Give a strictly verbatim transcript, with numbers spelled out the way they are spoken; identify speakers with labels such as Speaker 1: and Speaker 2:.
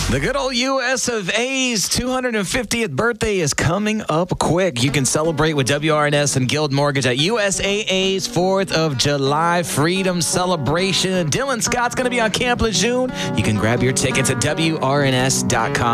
Speaker 1: The good old U S of A's two hundred fiftieth birthday is coming up quick. You can celebrate with W R N S and Guild Mortgage at U S A A's fourth of July Freedom Celebration. Dylan Scott's going to be on Camp Lejeune. You can grab your tickets at W R N S dot com.